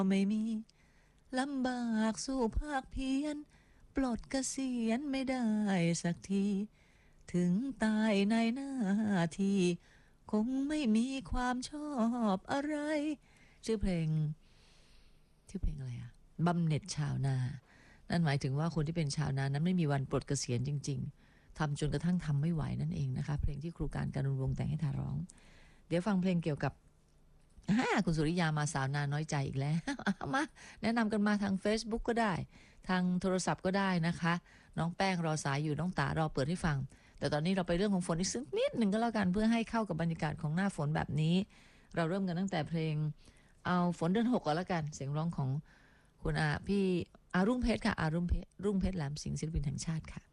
ไม่มีลำบากสู้ภาคเพียรปลดเกษียณไม่ได้สักทีถึงตายในหน้าที่คงไม่มีความชอบอะไรชื่อเพลงอะไรอะบำเหน็จชาวนานั่นหมายถึงว่าคนที่เป็นชาวนานั้นไม่มีวันปลดเกษียณจริงๆทำจนกระทั่งทำไม่ไหวนั่นเองนะคะเพลงที่ครูการการุณวงศ์แต่งให้ทาร้องเดี๋ยวฟังเพลงเกี่ยวกับคุณสุริยามาสาวนาน้อยใจอีกแล้วมาแนะนำกันมาทาง Facebook ก็ได้ทางโทรศัพท์ก็ได้นะคะน้องแป้งรอสายอยู่น้องตารอเปิดให้ฟังแต่ตอนนี้เราไปเรื่องของฝนอีกสักนิดหนึ่งก็แล้วกันเพื่อให้เข้ากับบรรยากาศของหน้าฝนแบบนี้เราเริ่มกันตั้งแต่เพลงเอาฝนเดือน6ก่อนแล้วกันเสียงร้องของคุณพี่รุ่งเพชรค่ะรุ่งเพชรแหลมสิงห์ศิลปินแห่งชาติค่ะ